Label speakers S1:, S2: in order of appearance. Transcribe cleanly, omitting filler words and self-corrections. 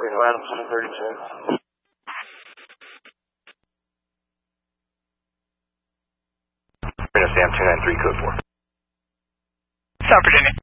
S1: Reno Adams 132.
S2: Reno Sam 293 code 4.
S3: South Virginia.